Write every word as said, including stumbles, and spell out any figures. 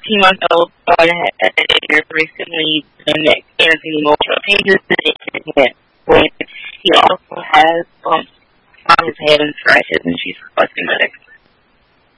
fourteen-month-old son had recently been experiencing emotional changes in his when he also has bumps on his head and scratches, and she's requesting medical